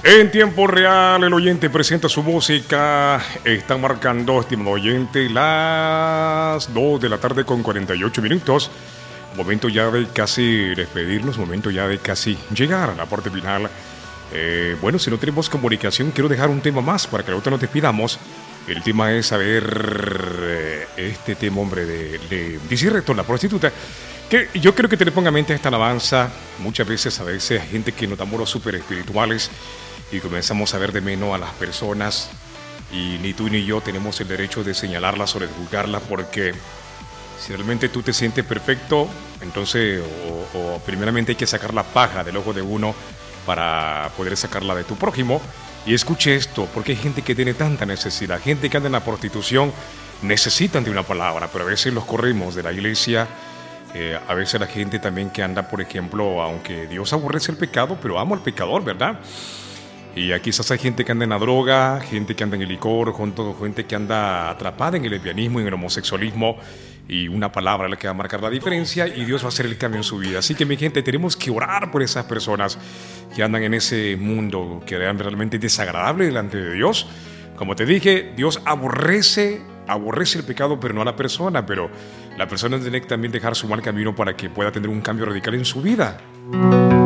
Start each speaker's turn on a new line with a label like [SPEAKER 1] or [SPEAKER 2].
[SPEAKER 1] En tiempo real, el oyente presenta su música. Está marcando, estimado oyente, las 2 de la tarde con 48 minutos. Momento ya de casi despedirnos, momento ya de casi llegar a la parte final. Bueno, si no tenemos comunicación, quiero dejar un tema más para que luego nos despidamos. El tema es saber este tema, hombre, de Dizzy Rector, la prostituta. Que yo creo que te le ponga mente a esta alabanza. Muchas veces, a veces, hay gente que nos damos los súper espirituales y comenzamos a ver de menos a las personas. Y ni tú ni yo tenemos el derecho de señalarlas o de juzgarlas, porque si realmente tú te sientes perfecto, entonces, o primeramente hay que sacar la paja del ojo de uno para poder sacarla de tu prójimo. Y escuche esto, porque hay gente que tiene tanta necesidad, gente que anda en la prostitución, necesitan de una palabra, pero a veces los corremos de la iglesia. A veces la gente también que anda, por ejemplo, aunque Dios aborrece el pecado, pero ama al pecador, ¿verdad? Y aquí quizás hay gente que anda en la droga, gente que anda en el licor, gente que anda atrapada en el lesbianismo y en el homosexualismo. Y una palabra es la que va a marcar la diferencia y Dios va a hacer el cambio en su vida. Así que, mi gente, tenemos que orar por esas personas que andan en ese mundo que realmente desagradable delante de Dios. Como te dije, Dios aborrece el pecado, pero no a la persona. Pero la persona tiene que también dejar su mal camino para que pueda tener un cambio radical en su vida.